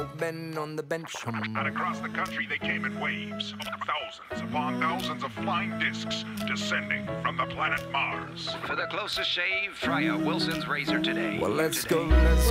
Ben on the bench. And across the country they came in waves, thousands upon thousands of flying discs descending from the planet Mars. For the closest shave, try a Wilson's razor today. Well, let's go, let's